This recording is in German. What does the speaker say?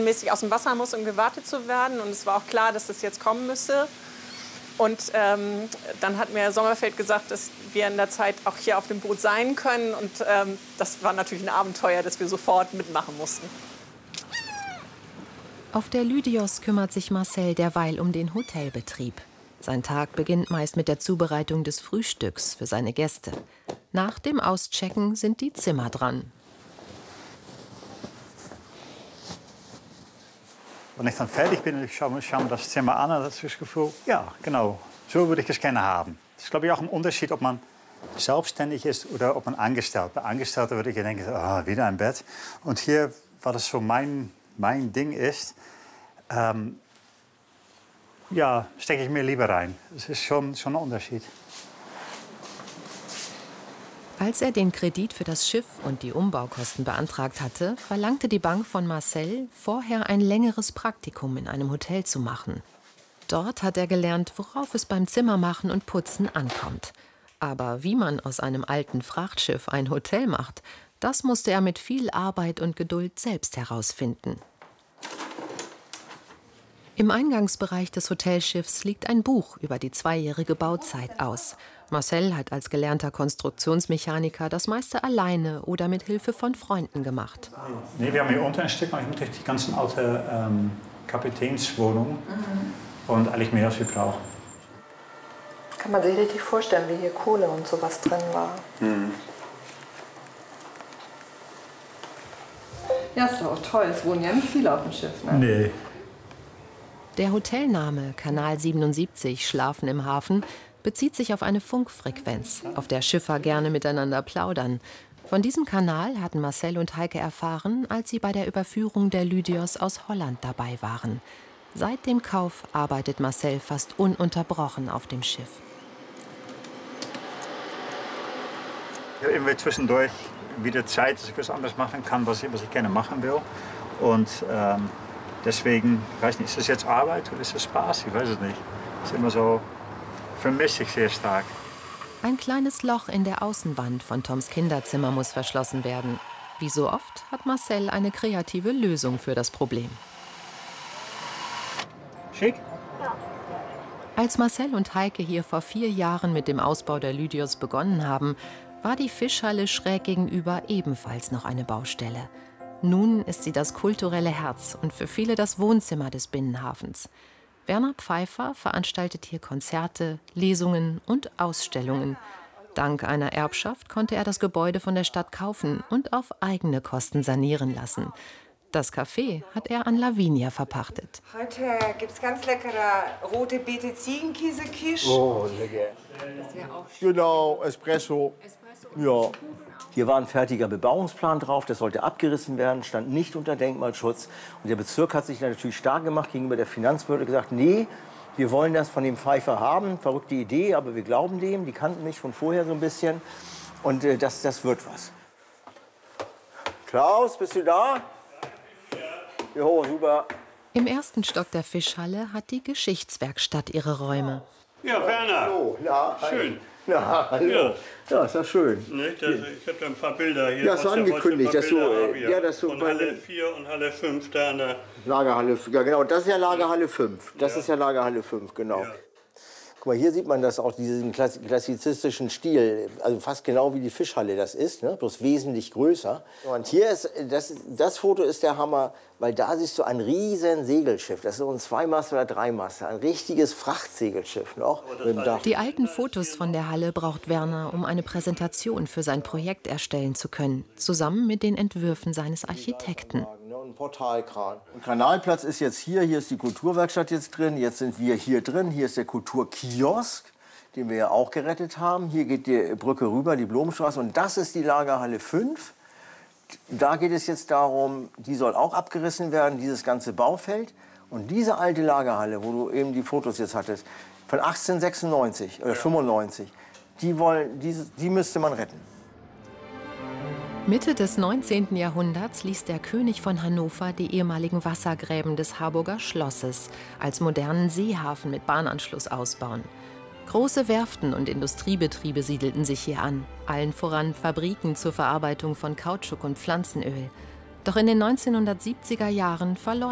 regelmäßig aus dem Wasser muss, um gewartet zu werden. Und es war auch klar, dass das jetzt kommen müsse. Und dann hat mir Sommerfeld gesagt, dass wir in der Zeit auch hier auf dem Boot sein können. Und das war natürlich ein Abenteuer, das wir sofort mitmachen mussten. Auf der Lydios kümmert sich Marcel derweil um den Hotelbetrieb. Sein Tag beginnt meist mit der Zubereitung des Frühstücks für seine Gäste. Nach dem Auschecken sind die Zimmer dran. Wenn ich dann fertig bin, ich schaue mir das Zimmer an, dann habe ich das Gefühl, ja, genau, so würde ich es gerne haben. Das ist, glaube ich, auch ein Unterschied, ob man selbstständig ist oder ob man angestellt. Bei Angestellten würde ich denken, oh, wieder ein Bett. Und hier, weil das so mein Ding ist, ja, stecke ich mir lieber rein. Das ist schon ein Unterschied. Als er den Kredit für das Schiff und die Umbaukosten beantragt hatte, verlangte die Bank von Marcel, vorher ein längeres Praktikum in einem Hotel zu machen. Dort hat er gelernt, worauf es beim Zimmermachen und Putzen ankommt. Aber wie man aus einem alten Frachtschiff ein Hotel macht, das musste er mit viel Arbeit und Geduld selbst herausfinden. Im Eingangsbereich des Hotelschiffs liegt ein Buch über die 2-jährige Bauzeit aus. Marcel hat als gelernter Konstruktionsmechaniker das meiste alleine oder mit Hilfe von Freunden gemacht. Nee, wir haben hier unten ein Stück, ich möchte die ganzen alte Kapitänswohnung und eigentlich mehr als wir brauchen. Kann man sich richtig vorstellen, wie hier Kohle und sowas drin war. Ja, ist doch auch toll. Es wohnen ja nicht viele auf dem Schiff, ne? Nee. Der Hotelname Kanal 77 Schlafen im Hafen bezieht sich auf eine Funkfrequenz, auf der Schiffer gerne miteinander plaudern. Von diesem Kanal hatten Marcel und Heike erfahren, als sie bei der Überführung der Lydios aus Holland dabei waren. Seit dem Kauf arbeitet Marcel fast ununterbrochen auf dem Schiff. Ich habe immer zwischendurch wieder Zeit, dass ich was anderes machen kann, was ich gerne machen will. Und deswegen, ich weiß nicht, ist das jetzt Arbeit oder ist das Spaß? Ich weiß es nicht. Es ist immer so, vermisse ich sehr stark. Ein kleines Loch in der Außenwand von Toms Kinderzimmer muss verschlossen werden. Wie so oft hat Marcel eine kreative Lösung für das Problem. Schick? Ja. Als Marcel und Heike hier vor 4 Jahren mit dem Ausbau der Lydios begonnen haben, war die Fischhalle schräg gegenüber ebenfalls noch eine Baustelle. Nun ist sie das kulturelle Herz und für viele das Wohnzimmer des Binnenhafens. Werner Pfeiffer veranstaltet hier Konzerte, Lesungen und Ausstellungen. Dank einer Erbschaft konnte er das Gebäude von der Stadt kaufen und auf eigene Kosten sanieren lassen. Das Café hat er an Lavinia verpachtet. Heute gibt's ganz leckere rote Beete Ziegenkäse-Quiche. Oh, lecker. Das wäre auch Genau, Espresso. Ja. Hier war ein fertiger Bebauungsplan drauf, das sollte abgerissen werden, stand nicht unter Denkmalschutz. Und der Bezirk hat sich natürlich stark gemacht gegenüber der Finanzbehörde, gesagt, nee, wir wollen das von dem Pfeiffer haben. Verrückte Idee, aber wir glauben dem, die kannten mich von vorher so ein bisschen. Und das wird was. Klaus, bist du da? Jo, super. Im ersten Stock der Fischhalle hat die Geschichtswerkstatt ihre Räume. Ja, Werner. Hallo, na, Schön. Na, hallo. Ja. Ja, ist ja schön. Ne, ich habe da ein paar Bilder hier. Ja, so was angekündigt, was für dass ein paar du, Bilder habe, ja, dass du von bei Halle 4 und Halle 5 da an der... Lagerhalle, ja genau, das ist ja Lagerhalle 5. Das ist ja Lagerhalle 5, genau. Ja. Guck mal, hier sieht man das auch, diesen klassizistischen Stil, also fast genau wie die Fischhalle das ist, ne? Bloß wesentlich größer. Und hier ist, das Foto ist der Hammer, weil da siehst du ein riesen Segelschiff. Das ist so ein 2-Master oder 3-Master, ein richtiges Frachtsegelschiff noch mit dem Dach. Die alten Fotos von der Halle braucht Werner, um eine Präsentation für sein Projekt erstellen zu können, zusammen mit den Entwürfen seines Architekten. Ein Portalkran. Und Kanalplatz ist jetzt hier ist die Kulturwerkstatt jetzt drin, jetzt sind wir hier drin, hier ist der Kulturkiosk, den wir ja auch gerettet haben. Hier geht die Brücke rüber, die Blumenstraße, und das ist die Lagerhalle 5. Da geht es jetzt darum, die soll auch abgerissen werden, dieses ganze Baufeld. Und diese alte Lagerhalle, wo du eben die Fotos jetzt hattest, von 1896 oder 95, die müsste man retten. Mitte des 19. Jahrhunderts ließ der König von Hannover die ehemaligen Wassergräben des Harburger Schlosses als modernen Seehafen mit Bahnanschluss ausbauen. Große Werften und Industriebetriebe siedelten sich hier an, allen voran Fabriken zur Verarbeitung von Kautschuk und Pflanzenöl. Doch in den 1970er Jahren verlor